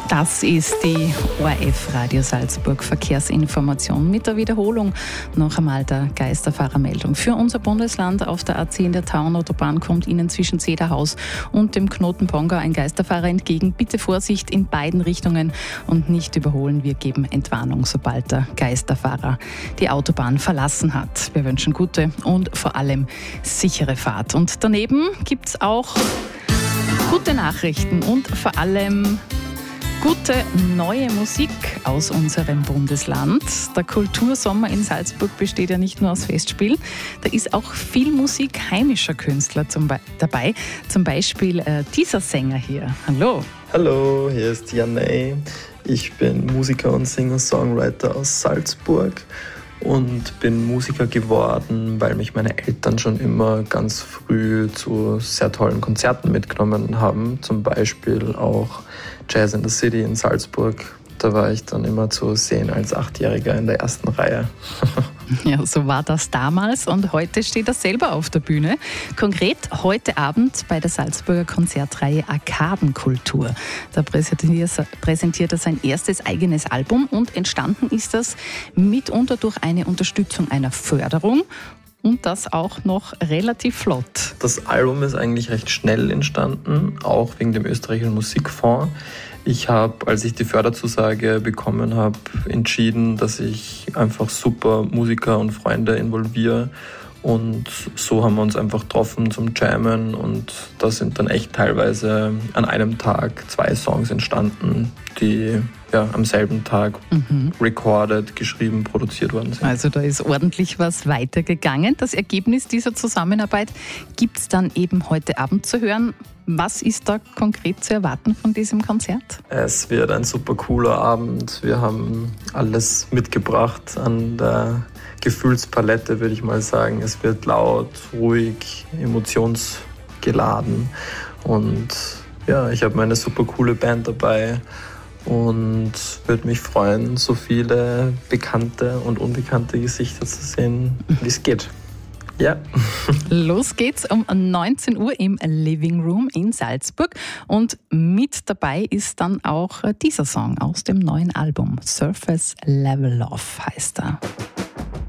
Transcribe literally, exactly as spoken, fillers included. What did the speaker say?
Das ist die O R F Radio Salzburg Verkehrsinformation mit der Wiederholung noch einmal der Geisterfahrermeldung. Für unser Bundesland auf der A zehn der Tauernautobahn kommt Ihnen zwischen Zederhaus und dem Knoten Pongau ein Geisterfahrer entgegen. Bitte Vorsicht in beiden Richtungen und nicht überholen. Wir geben Entwarnung, sobald der Geisterfahrer die Autobahn verlassen hat. Wir wünschen gute und vor allem sichere Fahrt. Und daneben gibt es auch gute Nachrichten und vor allem gute neue Musik aus unserem Bundesland. Der Kultursommer in Salzburg besteht ja nicht nur aus Festspielen. Da ist auch viel Musik heimischer Künstler zum Be- dabei. Zum Beispiel äh, dieser Sänger hier. Hallo. Hallo, hier ist Janne. Ich bin Musiker und Singer-Songwriter aus Salzburg und bin Musiker geworden, weil mich meine Eltern schon immer ganz früh zu sehr tollen Konzerten mitgenommen haben. Zum Beispiel auch Jazz in the City in Salzburg. Da war ich dann immer zu sehen als Achtjähriger in der ersten Reihe. Ja, so war das damals und heute steht er selber auf der Bühne. Konkret heute Abend bei der Salzburger Konzertreihe Arkadenkultur. Da präsentiert er sein erstes eigenes Album und entstanden ist das mitunter durch eine Unterstützung einer Förderung. Und das auch noch relativ flott. Das Album ist eigentlich recht schnell entstanden, auch wegen dem österreichischen Musikfonds. Ich habe, als ich die Förderzusage bekommen habe, entschieden, dass ich einfach super Musiker und Freunde involviere. Und so haben wir uns einfach getroffen zum Jammen und da sind dann echt teilweise an einem Tag zwei Songs entstanden, die ja, am selben Tag mhm. recorded, geschrieben, produziert worden sind. Also da ist ordentlich was weitergegangen. Das Ergebnis dieser Zusammenarbeit gibt es dann eben heute Abend zu hören. Was ist da konkret zu erwarten von diesem Konzert? Es wird ein super cooler Abend. Wir haben alles mitgebracht an der Gefühlspalette, würde ich mal sagen. Es wird laut, ruhig, emotionsgeladen und ja, ich habe meine super coole Band dabei und würde mich freuen, so viele bekannte und unbekannte Gesichter zu sehen, wie es geht. Ja. Los geht's um neunzehn Uhr im Living Room in Salzburg und mit dabei ist dann auch dieser Song aus dem neuen Album. Surface Level Love heißt er.